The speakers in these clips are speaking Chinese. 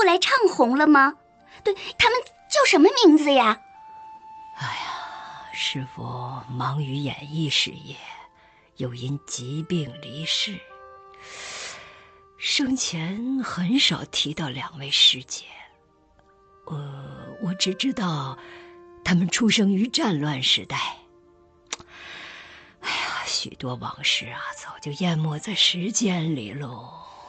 来唱红了吗？对，他们叫什么名字呀？ 哎呀，师父忙于演艺事业，又因疾病离世，生前很少提到两位师姐。我只知道他们出生于战乱时代。哎呀，许多往事啊，早就淹没在时间里喽。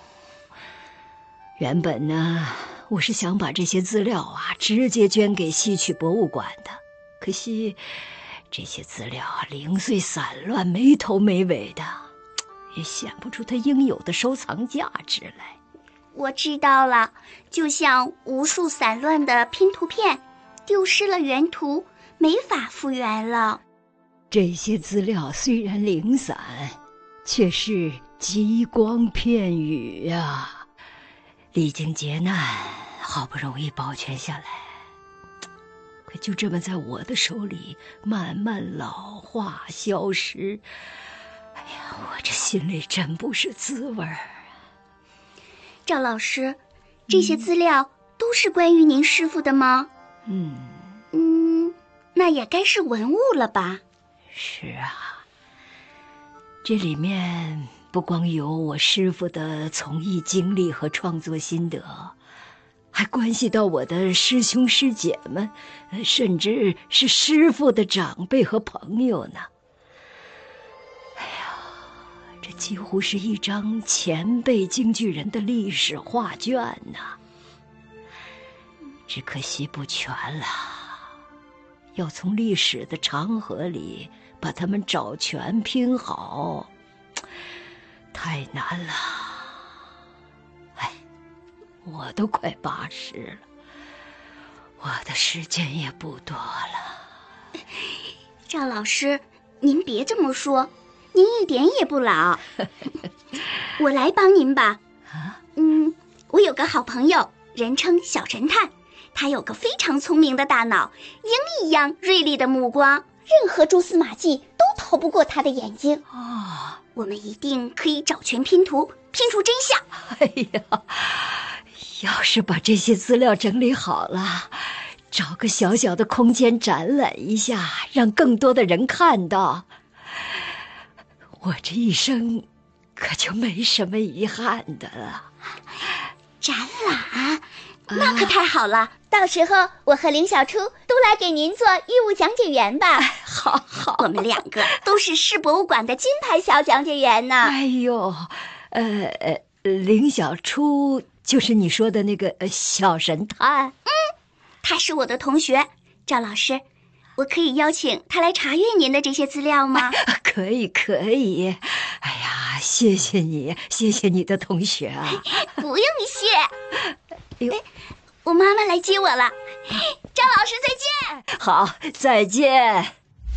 原本呢，我是想把这些资料啊直接捐给西曲博物馆的，可惜这些资料零碎散乱，没头没尾的，也显不出它应有的收藏价值来。 我知道了，就像无数散乱的拼图片，丢失了原图，没法复原了。 这些资料虽然零散，却是极光片羽呀，历经劫难，好不容易保全下来，可就这么在我的手里慢慢老化消失。哎呀，我这心里真不是滋味儿。 赵老师，这些资料都是关于您师父的吗？那也该是文物了吧？ 是啊，这里面不光有我师父的从艺经历和创作心得，还关系到我的师兄师姐们，甚至是师父的长辈和朋友呢。哎呀，这几乎是一张前辈京剧人的历史画卷呐，只可惜不全了，要从历史的长河里把它们找全拼好，太难了。哎，我都快80了，我的时间也不多了。 赵老师，您别这么说，您一点也不老。我来帮您吧。我有个好朋友，人称小神探，他有个非常聪明的大脑，鹰一样锐利的目光，任何蛛丝马迹都逃不过他的眼睛。我们一定可以找全拼图，拼出真相。 哎呀，要是把这些资料整理好了，找个小小的空间展览一下，让更多的人看到，我这一生可就没什么遗憾的了。 展览？那可太好了，到时候我和林小初都来给您做义务讲解员吧。 好， 我们2个都是市博物馆的金牌小讲解员呢。 哎呦，林小初就是你说的那个小神探？ 他是我的同学。赵老师，我可以邀请他来查阅您的这些资料吗？ 可以。哎呀，谢谢你的同学啊。 不用谢。我妈妈来接我了。赵老师再见。 好，再见。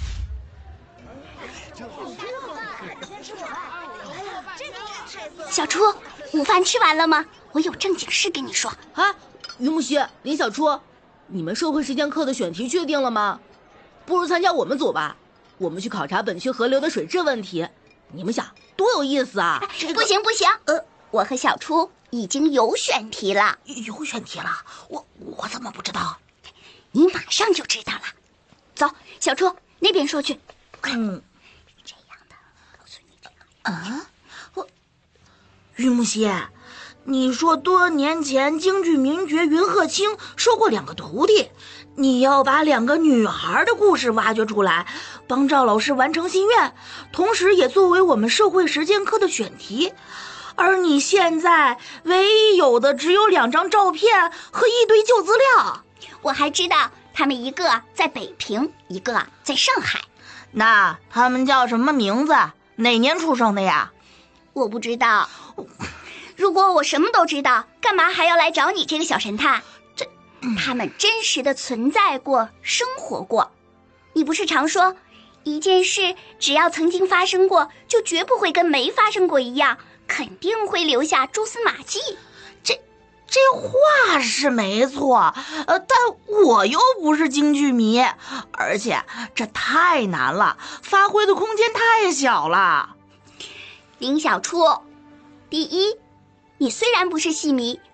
小初，午饭吃完了吗？我有正经事跟你说。 于木兮、林小初，你们社会实践课的选题确定了吗？不如参加我们组吧，我们去考察本区河流的水质问题。你们想，多有意思啊！ 不行，我和小初已经有选题了。 有选题了？我怎么不知道？ 你马上就知道了。走，小初，那边说去。是这样的，告诉你这样。 于木兮，你说多年前京剧名角云鹤卿收过2个徒弟，你要把2个女孩的故事挖掘出来，帮赵老师完成心愿，同时也作为我们社会实践课的选题。而你现在唯一有的只有2张照片和一堆旧资料。 我还知道他们一个在北平，一个在上海。 那他们叫什么名字？哪年出生的呀？ 我不知道。如果我什么都知道，干嘛还要来找你这个小神探？他们真实的存在过，生活过。你不是常说，一件事只要曾经发生过，就绝不会跟没发生过一样，肯定会留下蛛丝马迹。 这话是没错，但我又不是京剧迷，而且这太难了，发挥的空间太小了。 林小初，第一，你虽然不是戏迷，